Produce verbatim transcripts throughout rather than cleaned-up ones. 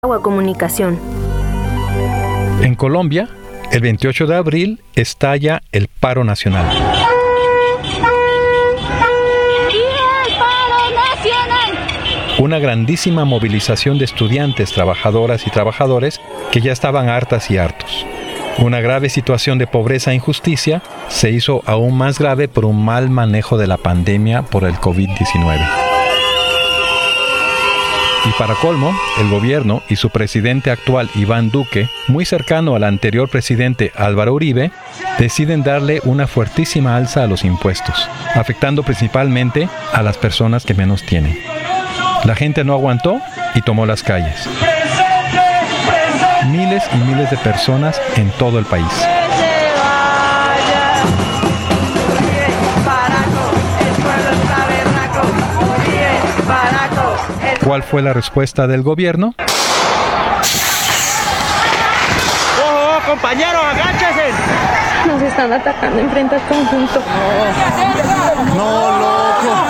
Agua Comunicación. En Colombia, el veintiocho de abril estalla el paro nacional. Una grandísima movilización de estudiantes, trabajadoras y trabajadores que ya estaban hartas y hartos. Una grave situación de pobreza e injusticia se hizo aún más grave por un mal manejo de la pandemia por el COVID diecinueve. Y para colmo, el gobierno y su presidente actual, Iván Duque, muy cercano al anterior presidente Álvaro Uribe, deciden darle una fuertísima alza a los impuestos, afectando principalmente a las personas que menos tienen. La gente no aguantó y tomó las calles. Miles y miles de personas en todo el país. ¿Cuál fue la respuesta del gobierno? ¡Ojo, compañeros, agáchense! Nos están atacando en frente al conjunto. No, no, loco.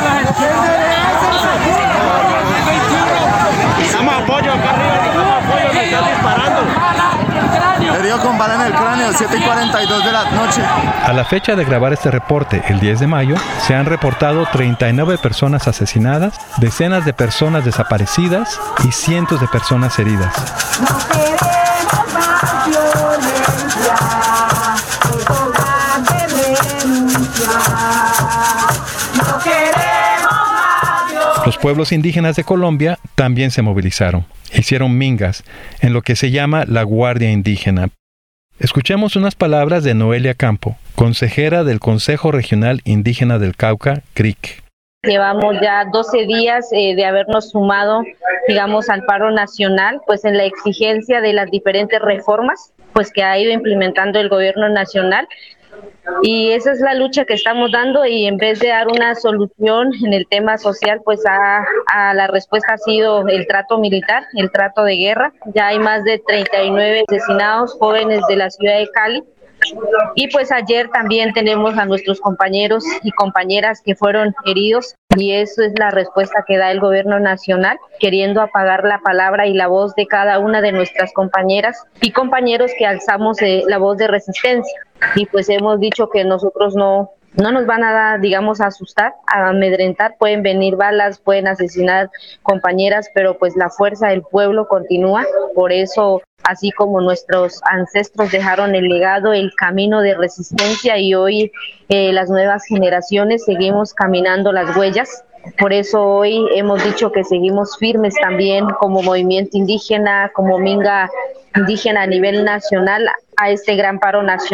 Damos apoyo acá arriba, damos apoyo, me están disparando. Herido con bala en el cráneo, siete y cuarenta y dos de la noche. A la fecha de grabar este reporte, el diez de mayo, se han reportado treinta y nueve personas asesinadas, decenas de personas desaparecidas y cientos de personas heridas. No queremos más violencia, es hora de renunciar. No queremos más violencia. Los pueblos indígenas de Colombia también se movilizaron. Hicieron mingas en lo que se llama la Guardia Indígena. Escuchemos unas palabras de Noelia Campo, consejera del Consejo Regional Indígena del Cauca, C R I C. Llevamos ya doce días eh, de habernos sumado, digamos, al paro nacional, pues en la exigencia de las diferentes reformas, pues que ha ido implementando el gobierno nacional. Y esa es la lucha que estamos dando, y en vez de dar una solución en el tema social, pues a, a la respuesta ha sido el trato militar, el trato de guerra. Ya hay más de treinta y nueve asesinados jóvenes de la ciudad de Cali. Y pues ayer también tenemos a nuestros compañeros y compañeras que fueron heridos, y eso es la respuesta que da el gobierno nacional, queriendo apagar la palabra y la voz de cada una de nuestras compañeras y compañeros que alzamos eh, la voz de resistencia. Y pues hemos dicho que nosotros no, no nos van a dar, digamos, a asustar, a amedrentar. Pueden venir balas, pueden asesinar compañeras, pero pues la fuerza del pueblo continúa. Por eso, así como nuestros ancestros dejaron el legado, el camino de resistencia, y hoy eh, las nuevas generaciones seguimos caminando las huellas. Por eso hoy hemos dicho que seguimos firmes también como movimiento indígena, como minga indígena a nivel nacional, a este gran paro nacional.